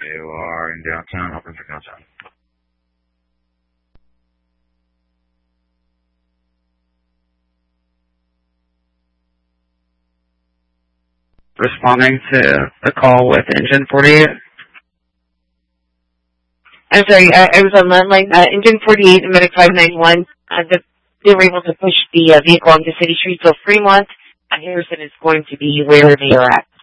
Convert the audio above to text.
You are in downtown, open for downtown. Responding to a call with Engine 48. I'm sorry, I was on landline. Engine 48 and Medic 591. They were able to push the vehicle onto City Street, so Fremont, Harrison is going to be where they are at.